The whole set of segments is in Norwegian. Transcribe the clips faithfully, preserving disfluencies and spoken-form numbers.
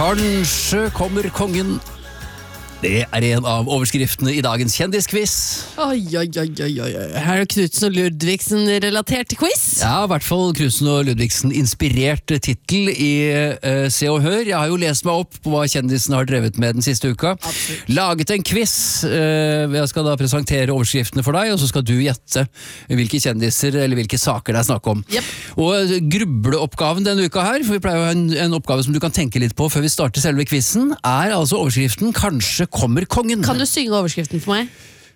Kanskje kommer kongen. Det er en av overskriftene i dagens kjendisquiz. Oi, oi, oi, oi, oi. Her er Knudsen og Ludvigsen relatert til quiz. Ja, i hvert fall Knudsen og Ludvigsen inspirert titel i uh, Se og Hør. Jeg har jo lest meg opp på hva kjendisene har drevet med den siste uka. Absolutt. Laget en quiz. Uh, jeg skal da presentere overskriftene for deg, og så skal du gjette hvilke kjendiser eller hvilke saker det er snakk om. Yep. Og grubleoppgaven denne uka her, for vi pleier å ha en, en oppgave som du kan tenke litt på før vi starter selve quizen, er altså overskriften Kanskje kommer kongen. Kan du synge overskriften for meg?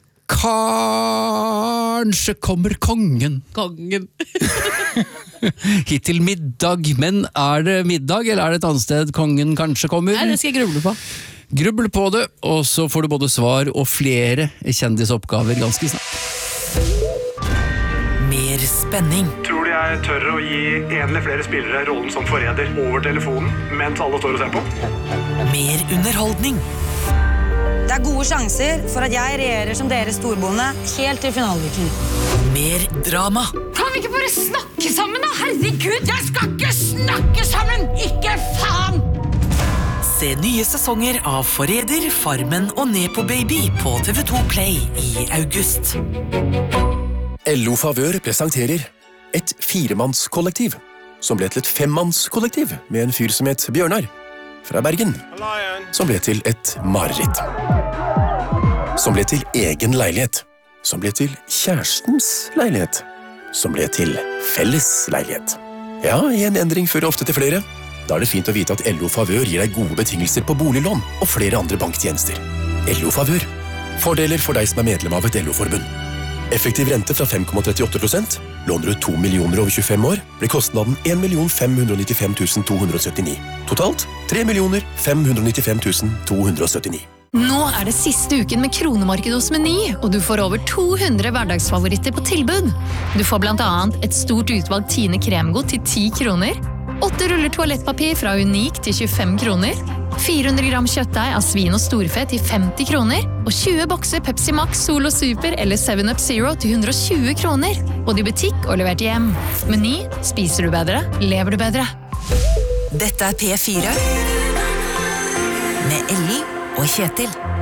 Kanskje kommer kongen. Kongen. Hittil middag, men er det middag, eller er det et annet sted kongen kanskje kommer? Nei, det skal jeg gruble på. Gruble på det, og så får du både svar og flere kjendisoppgaver ganske snart. Mer spenning. Tror du jeg tør å gi en eller flere spillere rollen som forræder over telefonen mens alle står og ser på? Mer underholdning. Det er gode sjanser for at jeg regjerer som deres storbonde helt til finaleviken. Mer drama. Kan vi ikke bare snakke sammen da? Herregud, jeg skal ikke snakke sammen! Ikke faen! Se nye sesonger av Forræder, Farmen og Nepo Baby på T V to Play i august. L O Favør presenterer et firemannskollektiv som ble til et femmannskollektiv med en fyr som het Bjørnar fra Bergen, som ble til et mareritt. Som ble til egen leilighet, som ble til kjærestens leilighet, som ble til felles leilighet. Ja, en endring fører ofte til flere. Da er det fint å vite at L O Favør gir deg gode betingelser på boliglån og flere andre banktjenester. L O Favør. Fordeler for deg som er medlem av et L O-forbund. Effektiv rente fra fem komma trettiåtte prosent. Låner du to millioner over tjuefem år, blir kostnaden en million fem hundre nittifem tusen to hundre syttini. Totalt tre millioner fem hundre nittifem tusen to hundre syttini. Nå er det siste uken med kronemarked hos Meny, og du får over to hundre hverdagsfavoritter på tilbud. Du får blant annet et stort utvalg Tine kremgodt til ti kroner, åtte ruller toalettpapir fra Unik til tjuefem kroner, fire hundre gram kjøttdeig av svin og storfe til femti kroner, og tjue bokser Pepsi Max, Solo Super eller seven up Zero til hundre og tjue kroner. Både i butikk og levert hjem. Meny, spiser du bedre, lever du bedre. Dette er P fire med Ellie og Kjetil.